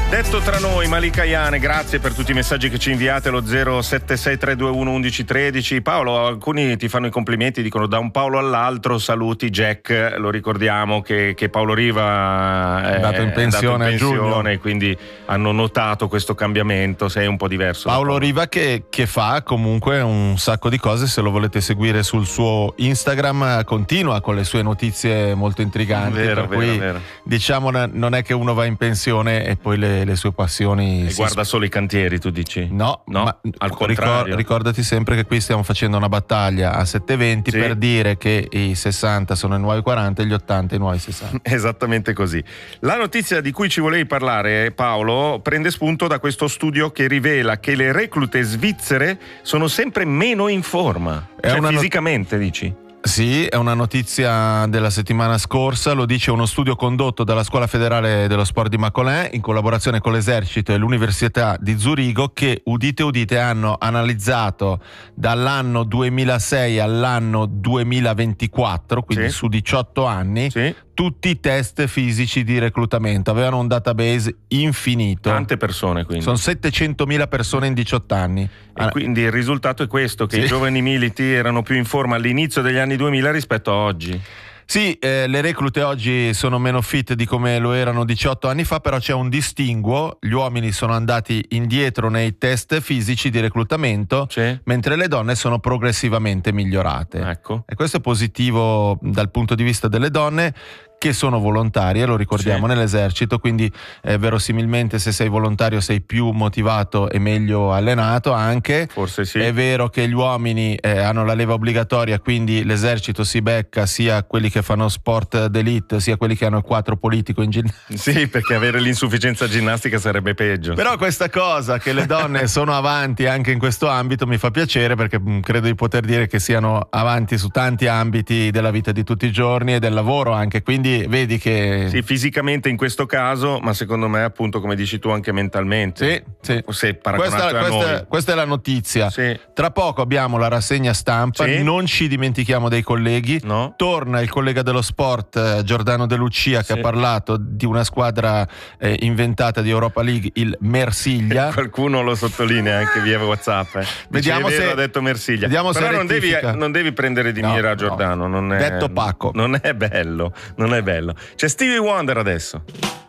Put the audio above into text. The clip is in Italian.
Detto tra noi, Malika Ayane, grazie per tutti i messaggi che ci inviate allo 076-321-1113. Paolo, alcuni ti fanno i complimenti, dicono da un Paolo all'altro, saluti Jack, lo ricordiamo che Paolo Riva è andato in pensione a giugno, e quindi hanno notato questo cambiamento, sei un po' diverso. Paolo Riva che fa comunque un sacco di cose, se lo volete seguire sul suo Instagram continua con le sue notizie molto intriganti, vero. Diciamo non è che uno va in pensione e poi le sue passioni e guarda solo i cantieri, tu dici? No, ma al contrario. Ricordati sempre che qui stiamo facendo una battaglia a 720 per dire che i 60 sono i nuovi 40 e gli 80 i nuovi 60. Esattamente così. La notizia di cui ci volevi parlare, Paolo, prende spunto da questo studio che rivela che le reclute svizzere sono sempre meno in forma, fisicamente, dici? Sì, è una notizia della settimana scorsa, lo dice uno studio condotto dalla Scuola Federale dello Sport di Macolin in collaborazione con l'Esercito e l'Università di Zurigo, che, udite udite, hanno analizzato dall'anno 2006 all'anno 2024, quindi su 18 anni, tutti i test fisici di reclutamento. Avevano un database infinito. Tante persone, quindi. Sono 700.000 persone in 18 anni. E quindi il risultato è questo, che i giovani militi erano più in forma all'inizio degli anni 2000 rispetto a oggi. Sì, le reclute oggi sono meno fit di come lo erano 18 anni fa, però c'è un distinguo: gli uomini sono andati indietro nei test fisici di reclutamento, mentre le donne sono progressivamente migliorate. Ecco. E questo è positivo dal punto di vista delle donne, che sono volontarie, lo ricordiamo, nell'esercito, quindi verosimilmente se sei volontario sei più motivato e meglio allenato anche. Forse sì. È vero che gli uomini hanno la leva obbligatoria, quindi l'esercito si becca sia quelli che fanno sport d'elite sia quelli che hanno il 4 politico in ginnastica. Sì, perché avere l'insufficienza ginnastica sarebbe peggio. Però questa cosa che le donne sono avanti anche in questo ambito mi fa piacere, perché credo di poter dire che siano avanti su tanti ambiti della vita di tutti i giorni e del lavoro anche, quindi vedi che sì, fisicamente in questo caso, ma secondo me appunto come dici tu anche mentalmente. Sì. Se paragonato a noi. Questa è la notizia. Tra poco abbiamo la rassegna stampa, non ci dimentichiamo dei colleghi. Torna il collega dello sport Giordano De Lucia, che ha parlato di una squadra inventata di Europa League, il Marsiglia. Qualcuno lo sottolinea anche via WhatsApp. Vediamo se ha detto Marsiglia. Vediamo però se non devi prendere di mira Giordano, non è detto Paco. Non è bello. C'è Stevie Wonder adesso.